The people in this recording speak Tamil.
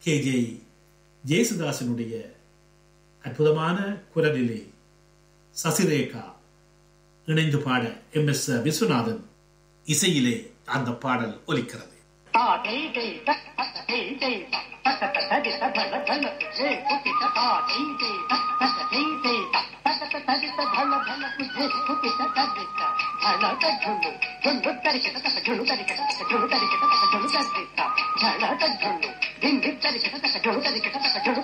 கே.ஜே. ஜேசுதாசனுடைய அற்புதமான குரலிலே சசிரேகா இணைந்து பாட எம்.எஸ். விஸ்வநாதன் இசையிலே அந்த பாடல் ஒலிக்கிறது.